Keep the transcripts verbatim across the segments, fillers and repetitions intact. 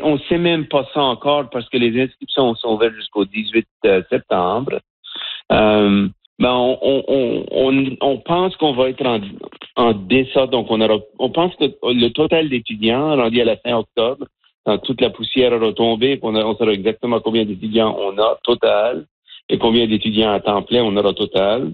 on sait même pas ça encore parce que les inscriptions sont ouvertes jusqu'au dix-huit septembre. Euh, ben on, on, on, on pense qu'on va être en, en deçà, donc on aura, on pense que le total d'étudiants rendu à la fin octobre, quand toute la poussière aura tombé, qu'on a, on saura exactement combien d'étudiants on a total et combien d'étudiants à temps plein on aura total.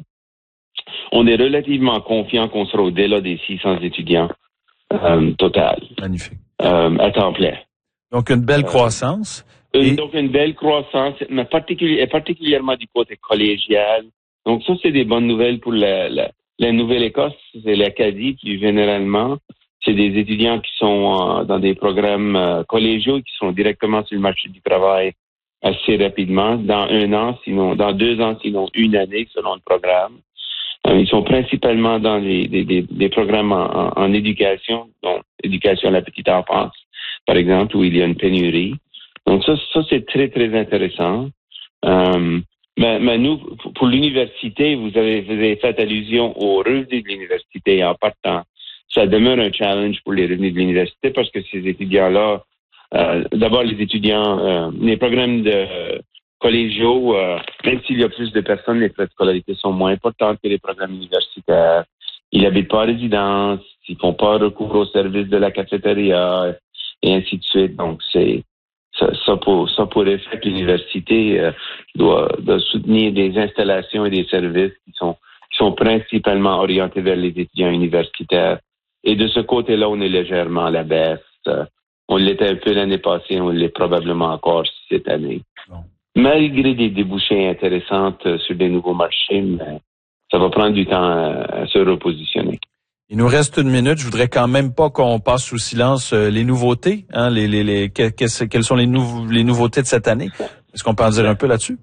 On est relativement confiant qu'on sera au-delà des six cents étudiants euh, total. Magnifique. Euh, à temps plein. Donc une belle euh, croissance. Une, Et... Donc une belle croissance, mais particulier, particulièrement du côté collégial. Donc ça, c'est des bonnes nouvelles pour la, la, la Nouvelle-Écosse, c'est l'Acadie qui généralement, c'est des étudiants qui sont euh, dans des programmes euh, collégiaux qui sont directement sur le marché du travail assez rapidement, dans un an, sinon dans deux ans, sinon une année selon le programme. Euh, ils sont principalement dans les, des, des, des programmes en, en, en éducation, donc éducation à la petite enfance, par exemple, où il y a une pénurie. Donc ça, ça c'est très, très intéressant. Euh, mais, mais nous, pour l'université, vous avez, vous avez fait allusion aux revenus de l'université en partant. Ça demeure un challenge pour les revenus de l'université parce que ces étudiants-là, euh, d'abord les étudiants, euh, les programmes de collégiaux, euh, même s'il y a plus de personnes, les frais de scolarité sont moins importants que les programmes universitaires. Ils n'habitent pas en résidence, ils font pas recours au service de la cafétéria, et ainsi de suite. Donc, c'est ça, ça pour ça pour effet que l'université euh, doit, doit soutenir des installations et des services qui sont qui sont principalement orientés vers les étudiants universitaires. Et de ce côté-là, on est légèrement à la baisse. Euh, on l'était un peu l'année passée, on l'est probablement encore cette année. Bon. Malgré des débouchés intéressantes sur des nouveaux marchés, mais ça va prendre du temps à, à se repositionner. Il nous reste une minute. Je voudrais quand même pas qu'on passe sous silence euh, les nouveautés. Hein, les, les, les, que, que, quelles sont les, nou- les nouveautés de cette année? Est-ce qu'on peut en dire un peu là-dessus?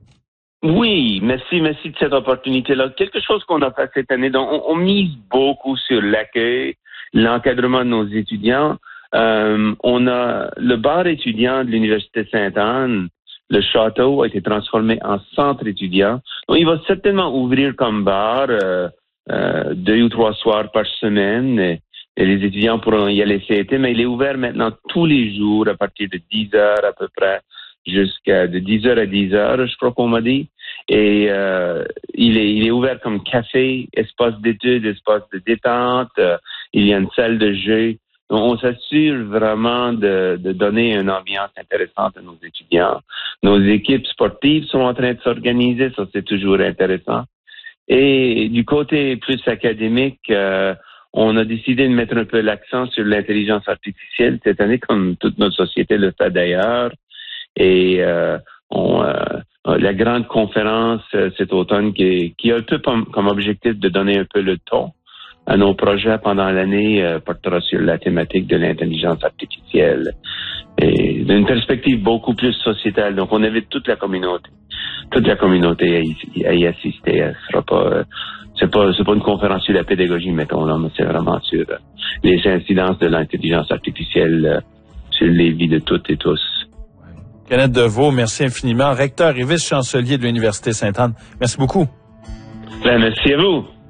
Oui, merci, merci de cette opportunité-là. Quelque chose qu'on a fait cette année, donc on, on mise beaucoup sur l'accueil, l'encadrement de nos étudiants. Euh, on a le bar étudiant de l'Université Sainte-Anne. Le château a été transformé en centre étudiant. Donc, il va certainement ouvrir comme bar euh, euh, deux ou trois soirs par semaine. Et, et les étudiants pourront y aller cet été, mais il est ouvert maintenant tous les jours à partir de dix heures à peu près, jusqu'à de dix heures à dix heures, je crois qu'on m'a dit. Et euh, il est il est ouvert comme café, espace d'études, espace de détente. Euh, il y a une salle de jeu. On s'assure vraiment de, de donner une ambiance intéressante à nos étudiants. Nos équipes sportives sont en train de s'organiser, ça c'est toujours intéressant. Et du côté plus académique, euh, on a décidé de mettre un peu l'accent sur l'intelligence artificielle cette année, comme toute notre société le fait d'ailleurs. Et euh, on, euh, la grande conférence euh, cet automne qui, qui a un peu comme, comme objectif de donner un peu le ton à nos projets pendant l'année euh, portera sur la thématique de l'intelligence artificielle et d'une perspective beaucoup plus sociétale. Donc, on invite toute la communauté, toute la communauté à y, à y assister. Ce sera pas, euh, c'est pas, c'est pas une conférence sur la pédagogie, mettons là, mais c'est vraiment sur euh, les incidences de l'intelligence artificielle euh, sur les vies de toutes et tous. Kenneth Deveau, merci infiniment, recteur et vice-chancelier de l'Université Sainte-Anne. Merci beaucoup. Ben, merci à vous.